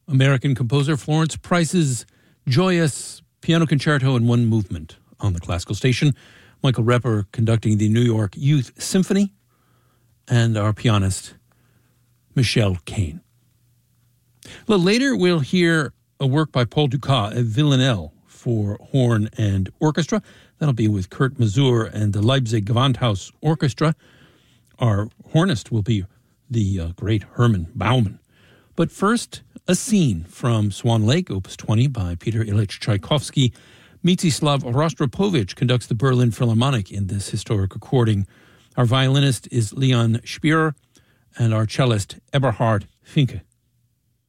American composer Florence Price's joyous piano concerto in one movement on the classical station. Michael Repper conducting the New York Youth Symphony, and our pianist, Michelle Kane. A little later, we'll hear a work by Paul Dukas, a Villanelle for horn and orchestra. That'll be with Kurt Masur and the Leipzig Gewandhaus Orchestra. Our hornist will be the great Herman Baumann. But first, a scene from Swan Lake, Opus 20 by Peter Ilyich Tchaikovsky. Mstislav Rostropovich conducts the Berlin Philharmonic in this historic recording. Our violinist is Leon Spierer, and our cellist Eberhard Finke.